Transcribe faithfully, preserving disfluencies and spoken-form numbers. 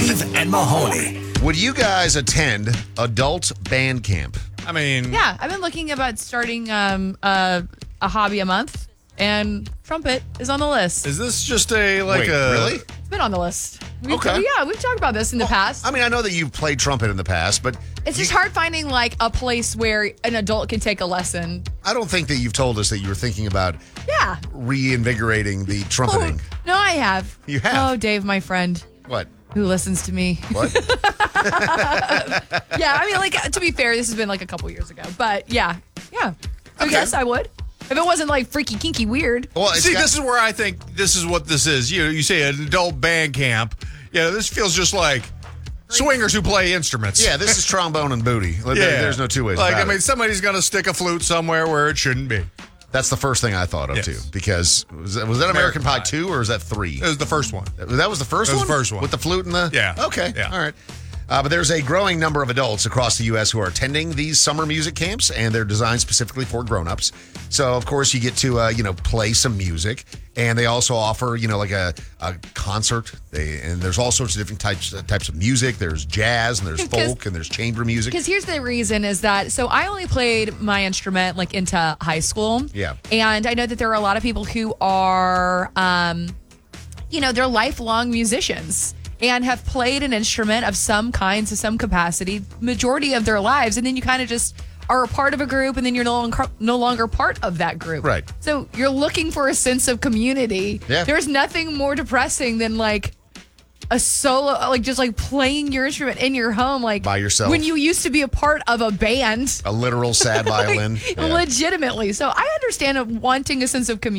Steve and Mahoney. Would you guys attend adult band camp? I mean, Yeah, I've been looking about starting um, uh, a hobby a month, and trumpet is on the list. is this just a like Wait, a really? It's been on the list. We've, Okay. Yeah, we've talked about this in the past. I mean, I know that you've played trumpet in the past, but It's just you- hard finding like a place where an adult can take a lesson. I don't think that you've told us that you were thinking about Yeah. reinvigorating the trumpeting. Oh, no, I have. You have? Oh, Dave, my friend, What? who listens to me. What? Yeah, I mean, like, to be fair, this has been like a couple years ago. But yeah, yeah. So Okay. yes, I would. If it wasn't like freaky, kinky, weird. Well, it's See, got- this is where I think this is what this is. You you say an adult band camp. Yeah, this feels just like swingers who play instruments. yeah, this is trombone and booty. There- yeah. There's no two ways Like, about I mean, it. somebody's going to stick a flute somewhere where it shouldn't be. That's the first thing I thought of, Yes. too. Because was that, was that American, American Pie Pie. two or is that three? It was the first one. That was the first That one? was the first one. With the flute and the... Yeah. Okay. Yeah. All right. Uh, but there's a growing number of adults across the U S who are attending these summer music camps, and they're designed specifically for grown-ups. So, of course, you get to, uh, you know, play some music, and they also offer, you know, like a, a concert. They, and there's all sorts of different types uh, types of music. There's jazz, and there's Because- folk, and there's chamber music. Because here's the reason is that, so I only played my instrument like into high school. Yeah. And I know that there are a lot of people who are, um, you know, they're lifelong musicians and have played an instrument of some kind to some capacity majority of their lives. And then you kind of just are a part of a group, and then you're no longer, no longer part of that group. Right. So you're looking for a sense of community. Yeah. There's nothing more depressing than like a solo, like just like playing your instrument in your home, like By yourself. when you used to be a part of a band. A literal sad violin. Yeah. Legitimately. So I understand wanting a sense of community.